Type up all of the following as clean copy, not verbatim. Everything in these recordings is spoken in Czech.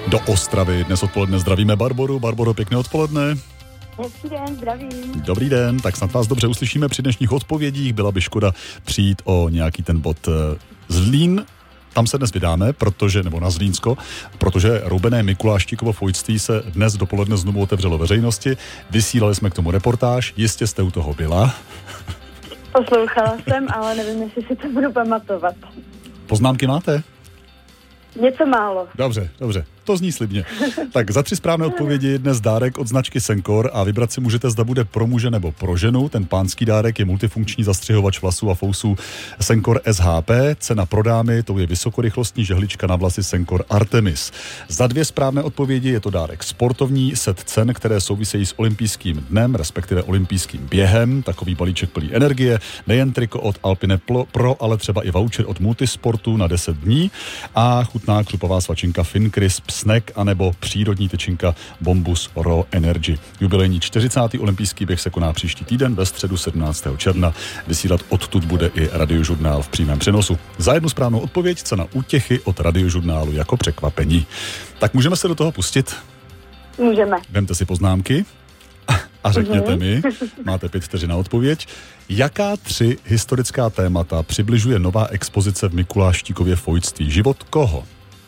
do Ostravy. Dnes odpoledne zdravíme Barboru. Barboro, pěkné odpoledne. Hezký den, zdravím. Dobrý den, tak snad vás dobře uslyšíme při dnešních odpovědích. Byla by škoda přijít o nějaký ten bod Zlín. Tam se dnes vydáme, nebo na Zlínsko, protože roubené Mikuláštíkovo fojtství se dnes dopoledne znovu otevřelo veřejnosti. Vysílali jsme k tomu reportáž, jistě jste u toho byla. Poslouchala jsem, ale nevím, jestli si to budu pamatovat. Poznámky máte? Něco málo. Dobře, to zní slibně. Tak za 3 správné odpovědi dnes dárek od značky Sencor a vybrat si můžete, zda bude pro muže nebo pro ženu. Ten pánský dárek je multifunkční zastřihovač vlasů a fousů Sencor SHP. Cena pro dámy, to je vysokorychlostní žehlička na vlasy Sencor Artemis. Za 2 správné odpovědi je to dárek sportovní, set cen, které souvisejí s olympijským dnem, respektive olympijským během. Takový balíček plný energie, nejen triko od Alpine Pro, ale třeba i voucher od Multisportu na 10 dní a chutná křupová svačinka Fincrisp Snack anebo přírodní tyčinka Bombus Raw Energy. Jubilejní 40. olympijský běh se koná příští týden ve středu 17. června. Vysílat odtud bude i Radiožurnál v přímém přenosu. Za 1 správnou odpověď cena útěchy od Radiožurnálu jako překvapení. Tak můžeme se do toho pustit? Můžeme. Vemte si poznámky a řekněte mi, máte 5 vteřin na odpověď, jaká 3 historická témata přibližuje nová expozice v Mikuláštíkově fojtství? Život koho?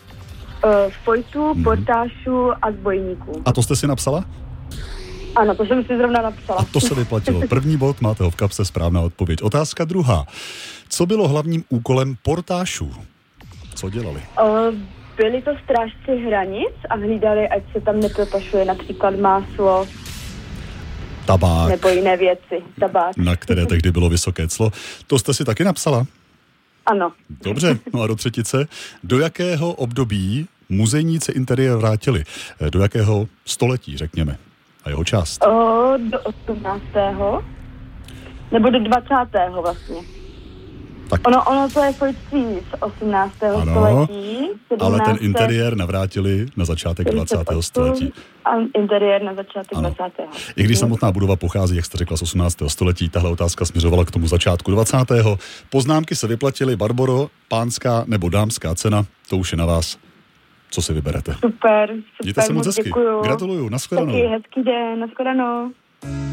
Fojtů, portášů a zbojníků. A to jste si napsala? Ano, to jsem si zrovna napsala. A to se vyplatilo. První bod, máte ho v kapse, správná odpověď. Otázka 2. Co bylo hlavním úkolem portášů? Co dělali? Byli to strážci hranic a hlídali, ať se tam nepropašuje například máslo, tabák. Nebo jiné věci. Tabák. Na které tehdy bylo vysoké clo. To jste si taky napsala? Ano. Dobře, no a do třetice. Do jakého období muzejníci interiér vrátili? Do jakého století, řekněme? A jeho část? Do 18. Nebo do 20. vlastně. Tak. Ono to je fojtství z 18. Ano, století. 17. Ale ten interiér navrátili na začátek 20. století. A interiér na začátek 20. I když samotná budova pochází, jak jste řekla, z 18. století, tahle otázka směřovala k tomu začátku 20. Poznámky se vyplatily. Barboro, pánská nebo dámská cena, to už je na vás. Co si vyberete? Super, Mějte se moc hezky. Děkuju. Gratuluju, nashledanou. Taky hezký den, nashledanou.